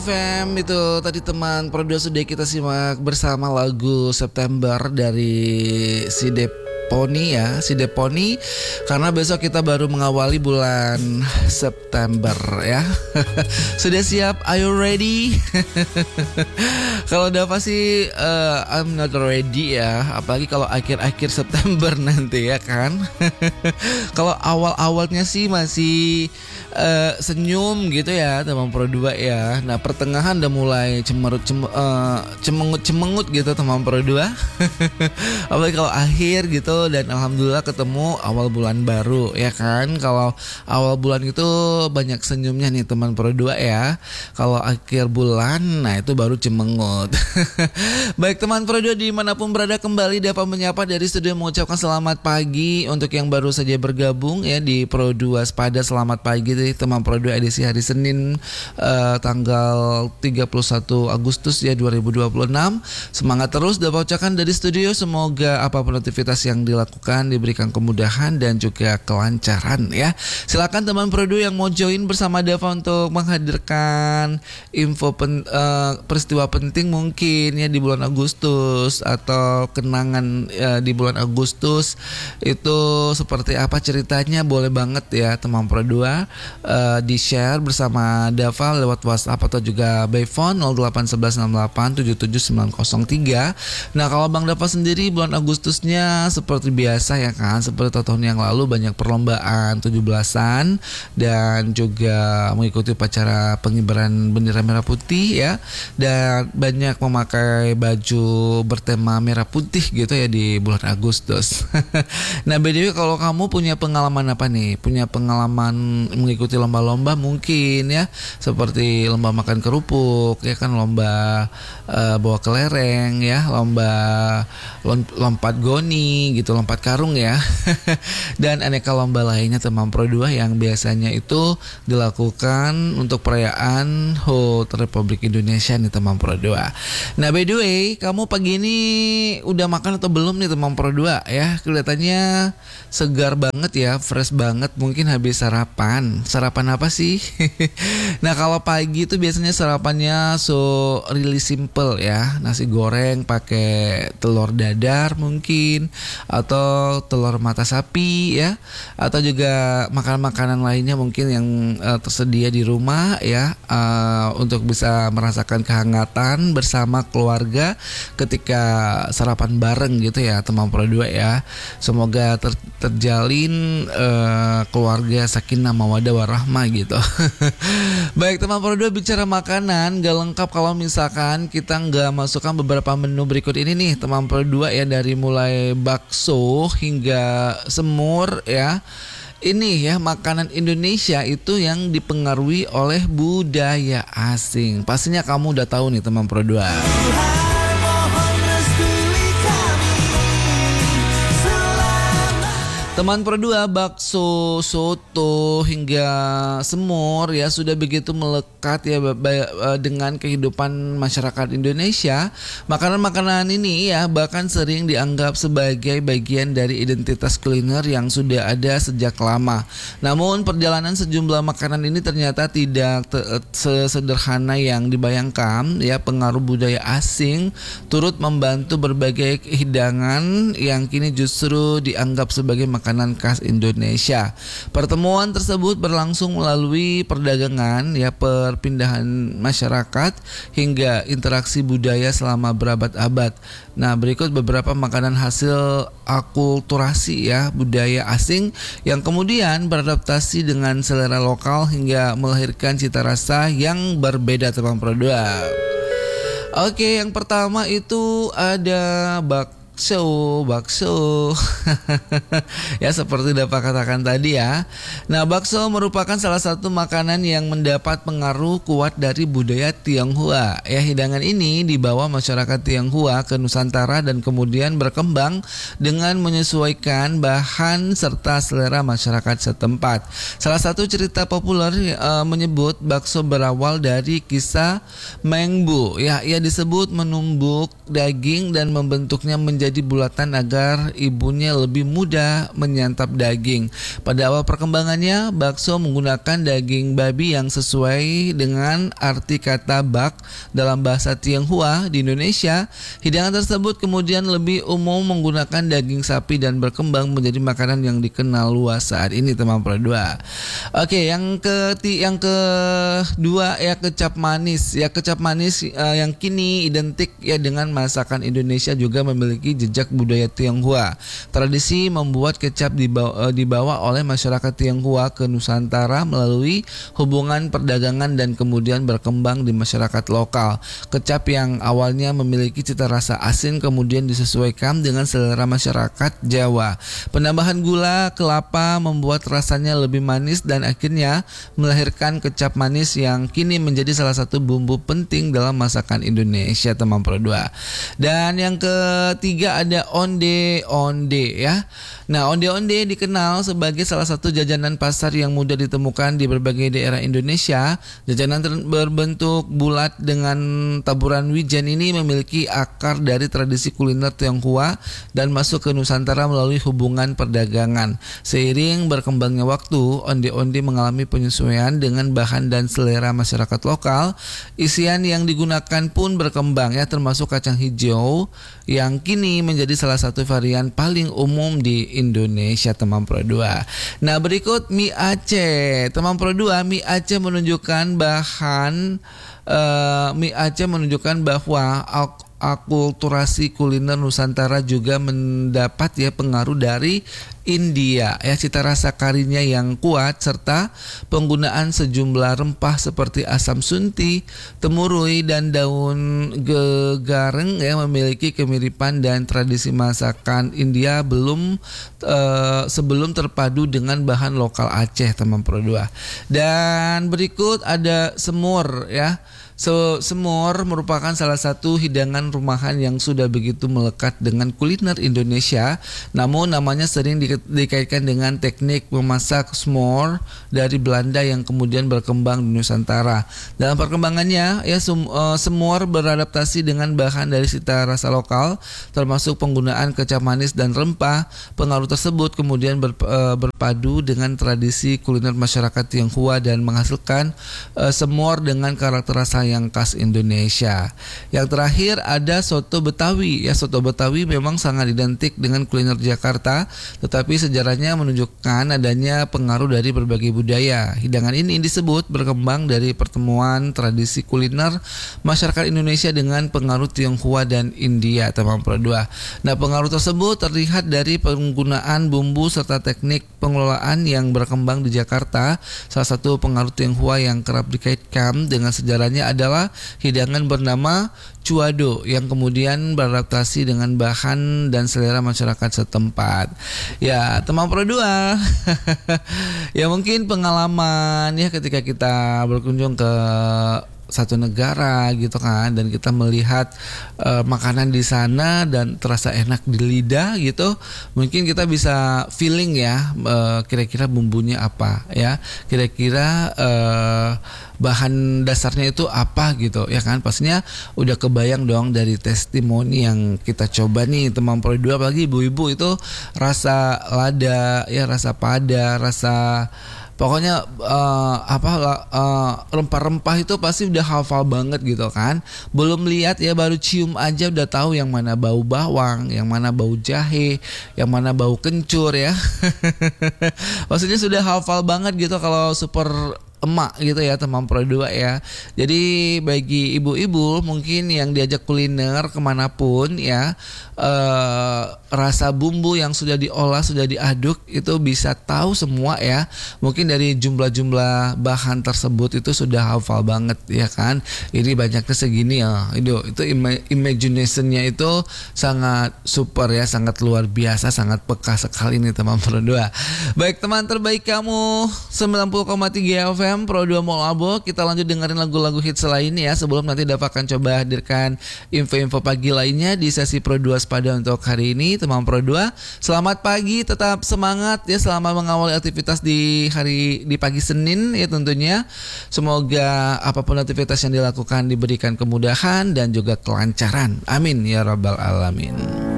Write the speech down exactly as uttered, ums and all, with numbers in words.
F M itu tadi teman produser sudah kita simak bersama lagu September dari si Deponi ya, si Deponi, karena besok kita baru mengawali bulan September ya. Sudah siap? Are you ready? Kalau udah pasti uh, I'm not ready ya, apalagi kalau akhir-akhir September nanti ya kan. Kalau awal-awalnya sih masih uh, senyum gitu ya teman Pro dua ya. Nah pertengahan udah mulai cemerut cem, uh, cemengut-cemengut gitu teman Pro dua. Apalagi kalau akhir gitu, dan alhamdulillah ketemu awal bulan baru ya kan. Kalau awal bulan itu banyak senyumnya nih teman Pro dua ya. Kalau akhir bulan nah itu baru cemengut. Baik teman Pro dua dimanapun berada, kembali dapat menyapa dari studio mengucapkan selamat pagi untuk yang baru saja bergabung ya di Pro dua Spada. Selamat pagi teman Pro dua edisi hari Senin uh, tanggal tiga puluh satu Agustus ya dua ribu dua puluh enam. Semangat terus dapat ucapkan dari studio, semoga apapun aktivitas yang dilakukan diberikan kemudahan dan juga kelancaran ya. Silakan teman Pro dua yang mau join bersama Dava untuk menghadirkan info pen, uh, peristiwa penting mungkin ya di bulan Agustus, atau kenangan uh, di bulan Agustus itu seperti apa ceritanya, boleh banget ya teman Pro dua uh, di share bersama Dava lewat WhatsApp atau juga by phone nol delapan satu satu enam delapan tujuh tujuh sembilan nol tiga. Nah kalau Bang Dava sendiri bulan Agustusnya seperti biasa ya kan, seperti tahun yang lalu banyak perlombaan tujuh belasan dan juga mengikuti upacara pengibaran bendera merah putih ya, dan banyak memakai baju bertema merah putih gitu ya di bulan Agustus. Nah B D W kalau kamu punya pengalaman apa nih? Punya pengalaman mengikuti lomba-lomba mungkin ya, seperti lomba makan kerupuk ya kan, lomba uh, bawa kelereng ya, lomba lompat goni gitu, lompat karung ya. Dan aneka lomba lainnya teman Pro dua yang biasanya itu dilakukan untuk perayaan H U T Republik Indonesia nih teman Pro dua. Nah by the way, kamu pagi ini udah makan atau belum nih teman Pro dua ya? Kelihatannya segar banget ya, fresh banget, mungkin habis sarapan. Sarapan apa sih? Nah kalau pagi itu biasanya sarapannya so really simple ya, nasi goreng pakai telur dadar mungkin, atau telur mata sapi ya, atau juga makanan-makanan lainnya mungkin yang uh, tersedia di rumah ya, uh, untuk bisa merasakan kehangatan bersama keluarga ketika sarapan bareng gitu ya teman Pro dua ya. Semoga ter- terjalin uh, keluarga sakinah mawaddah warahmah gitu. Baik teman Pro dua, bicara makanan gak lengkap kalau misalkan kita nggak masukkan beberapa menu berikut ini nih teman Pro dua ya, dari mulai bakso hingga semur ya. Ini ya makanan Indonesia itu yang dipengaruhi oleh budaya asing. Pastinya kamu udah tahu nih teman Pro dua. Teman Pro dua, bakso, soto hingga semur ya sudah begitu melekat ya dengan kehidupan masyarakat Indonesia. Makanan-makanan ini ya bahkan sering dianggap sebagai bagian dari identitas kuliner yang sudah ada sejak lama. Namun perjalanan sejumlah makanan ini ternyata tidak te- sesederhana yang dibayangkan ya. Pengaruh budaya asing turut membantu berbagai hidangan yang kini justru dianggap sebagai makanan makanan khas Indonesia. Pertemuan tersebut berlangsung melalui perdagangan ya, perpindahan masyarakat hingga interaksi budaya selama berabad-abad. Nah, berikut beberapa makanan hasil akulturasi ya budaya asing yang kemudian beradaptasi dengan selera lokal hingga melahirkan cita rasa yang berbeda teman Pro dua. Oke, yang pertama itu ada bak Bakso, bakso, ya seperti Dava katakan tadi ya. Nah bakso merupakan salah satu makanan yang mendapat pengaruh kuat dari budaya Tionghoa. Ya hidangan ini dibawa masyarakat Tionghoa ke Nusantara dan kemudian berkembang dengan menyesuaikan bahan serta selera masyarakat setempat. Salah satu cerita populer e, menyebut bakso berawal dari kisah Meng Bu. Ya ia disebut menumbuk daging dan membentuknya menjadi menjadi bulatan agar ibunya lebih mudah menyantap daging. Pada awal perkembangannya, bakso menggunakan daging babi yang sesuai dengan arti kata bak dalam bahasa Tionghoa di Indonesia. Hidangan tersebut kemudian lebih umum menggunakan daging sapi dan berkembang menjadi makanan yang dikenal luas saat ini, teman Pro dua. Oke, yang ke yang kedua ya kecap manis. Ya kecap manis uh, yang kini identik ya dengan masakan Indonesia juga memiliki jejak budaya Tionghoa. Tradisi membuat kecap dibawa, uh, dibawa oleh masyarakat Tionghoa ke Nusantara melalui hubungan perdagangan dan kemudian berkembang di masyarakat lokal. Kecap yang awalnya memiliki cita rasa asin kemudian disesuaikan dengan selera masyarakat Jawa. Penambahan gula, kelapa membuat rasanya lebih manis dan akhirnya melahirkan kecap manis yang kini menjadi salah satu bumbu penting dalam masakan Indonesia, teman Pro dua. Dan yang ketiga ada onde-onde ya. Nah, onde-onde dikenal sebagai salah satu jajanan pasar yang mudah ditemukan di berbagai daerah Indonesia. Jajanan ter- berbentuk bulat dengan taburan wijen ini memiliki akar dari tradisi kuliner Tionghoa dan masuk ke Nusantara melalui hubungan perdagangan. Seiring berkembangnya waktu, onde-onde mengalami penyesuaian dengan bahan dan selera masyarakat lokal. Isian yang digunakan pun berkembang ya, termasuk kacang hijau yang kini menjadi salah satu varian paling umum di Indonesia, teman Pro dua. Nah, berikut mie Aceh. Teman Pro dua, mie Aceh menunjukkan bahan uh, mie Aceh menunjukkan bahwa akulturasi kuliner Nusantara juga mendapat ya pengaruh dari India ya. Cita rasa karinya yang kuat serta penggunaan sejumlah rempah seperti asam sunti, temurui dan daun gegareng ya memiliki kemiripan dan tradisi masakan India belum uh, sebelum terpadu dengan bahan lokal Aceh, teman Pro dua. Dan berikut ada semur ya. So, semur merupakan salah satu hidangan rumahan yang sudah begitu melekat dengan kuliner Indonesia. Namun namanya sering di, dikaitkan dengan teknik memasak semur dari Belanda yang kemudian berkembang di Nusantara. Dalam perkembangannya, ya sum, uh, semur beradaptasi dengan bahan dari cita rasa lokal, termasuk penggunaan kecap manis dan rempah. Pengaruh tersebut kemudian ber, uh, berpadu dengan tradisi kuliner masyarakat Tionghoa dan menghasilkan uh, semur dengan karakter rasa yang khas Indonesia. Yang terakhir ada soto Betawi. Ya, soto Betawi memang sangat identik dengan kuliner Jakarta, tetapi sejarahnya menunjukkan adanya pengaruh dari berbagai budaya. Hidangan ini disebut berkembang dari pertemuan tradisi kuliner masyarakat Indonesia dengan pengaruh Tionghoa dan India, teman Pro dua. Nah, pengaruh tersebut terlihat dari penggunaan bumbu serta teknik pengelolaan yang berkembang di Jakarta. Salah satu pengaruh Tionghoa yang kerap dikaitkan dengan sejarahnya ada adalah hidangan bernama cuado yang kemudian beradaptasi dengan bahan dan selera masyarakat setempat. Ya, teman Pro dua. Ya, mungkin pengalaman ya ketika kita berkunjung ke satu negara gitu kan, dan kita melihat uh, makanan di sana dan terasa enak di lidah gitu, mungkin kita bisa feeling ya uh, kira-kira bumbunya apa ya, kira-kira uh, bahan dasarnya itu apa gitu ya kan. Pastinya udah kebayang dong dari testimoni yang kita coba nih, teman Pro dua, apalagi ibu-ibu itu rasa lada ya, rasa pada, rasa pokoknya uh, apa uh, rempah-rempah itu pasti udah hafal banget gitu kan. Belum lihat ya, baru cium aja udah tahu yang mana bau bawang, yang mana bau jahe, yang mana bau kencur ya. Maksudnya sudah hafal banget gitu kalau super emak gitu ya, teman Pro dua ya. Jadi bagi ibu-ibu mungkin yang diajak kuliner kemanapun ya, eh, rasa bumbu yang sudah diolah, sudah diaduk itu bisa tahu semua ya. Mungkin dari jumlah-jumlah bahan tersebut itu sudah hafal banget ya kan. Ini banyaknya segini ya. Itu itu imaginationnya itu sangat super ya, sangat luar biasa, sangat peka sekali nih teman Pro dua. Baik, teman terbaik kamu sembilan puluh koma tiga F M Pro dua Mall Abo. Kita lanjut dengerin lagu-lagu hits lainnya ya, sebelum nanti Dava akan coba hadirkan info-info pagi lainnya di sesi Pro dua Sepada untuk hari ini. Teman Pro dua, selamat pagi, tetap semangat ya selama mengawali aktivitas di hari di pagi Senin ya tentunya. Semoga apapun aktivitas yang dilakukan diberikan kemudahan dan juga kelancaran. Amin ya rabbal alamin.